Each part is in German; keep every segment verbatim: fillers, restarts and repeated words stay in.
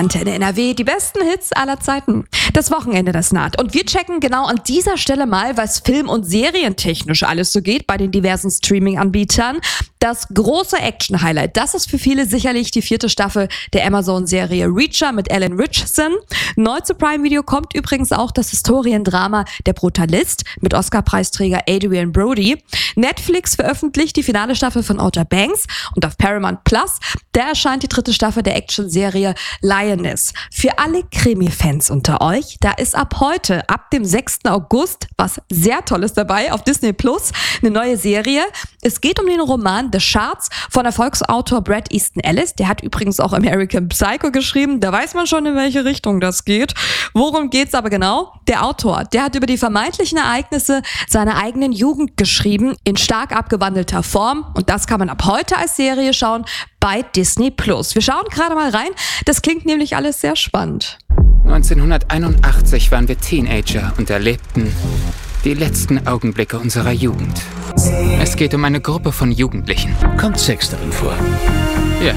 Antenne N R W, die besten Hits aller Zeiten. Das Wochenende, das naht. Und wir checken genau an dieser Stelle mal, was film- und serientechnisch alles so geht bei den diversen Streaming-Anbietern. Das große Action-Highlight, das ist für viele sicherlich die vierte Staffel der Amazon-Serie Reacher mit Alan Ritchson. Neu zu Prime Video kommt übrigens auch das Historiendrama Der Brutalist mit Oscar-Preisträger Adrian Brody. Netflix veröffentlicht die finale Staffel von Outer Banks und auf Paramount Plus, da erscheint die dritte Staffel der Action-Serie Lioness. Für alle Krimi-Fans unter euch, da ist ab heute, ab dem sechsten August, was sehr Tolles dabei auf Disney Plus, eine neue Serie. Es geht um den Roman The Shards von Erfolgsautor Bret Easton Ellis. Der hat übrigens auch American Psycho geschrieben. Da weiß man schon, in welche Richtung das geht. Worum geht's aber genau? Der Autor, der hat über die vermeintlichen Ereignisse seiner eigenen Jugend geschrieben, in stark abgewandelter Form. Und das kann man ab heute als Serie schauen bei Disney Plus. Wir schauen gerade mal rein. Das klingt nämlich alles sehr spannend. neunzehnhunderteinundachtzig waren wir Teenager und erlebten die letzten Augenblicke unserer Jugend. Es geht um eine Gruppe von Jugendlichen. Kommt Sex darin vor? Ja.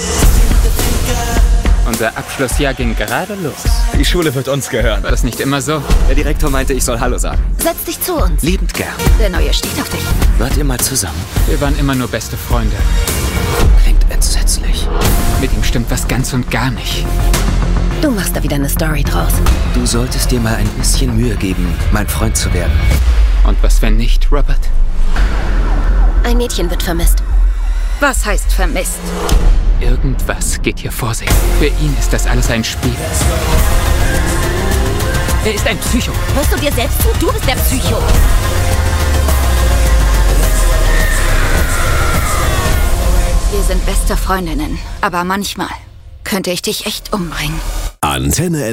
Unser Abschlussjahr ging gerade los. Die Schule wird uns gehören. War das nicht immer so? Der Direktor meinte, ich soll Hallo sagen. Setz dich zu uns. Liebend gern. Der Neue steht auf dich. Wart ihr mal zusammen? Wir waren immer nur beste Freunde. Klingt entsetzlich. Mit ihm stimmt was ganz und gar nicht. Du machst da wieder eine Story draus. Du solltest dir mal ein bisschen Mühe geben, mein Freund zu werden. Und was, wenn nicht, Robert? Ein Mädchen wird vermisst. Was heißt vermisst? Irgendwas geht hier vor sich. Für ihn ist das alles ein Spiel. Er ist ein Psycho. Hörst du dir selbst zu? Du bist der Psycho. Wir sind beste Freundinnen, aber manchmal könnte ich dich echt umbringen. Antenne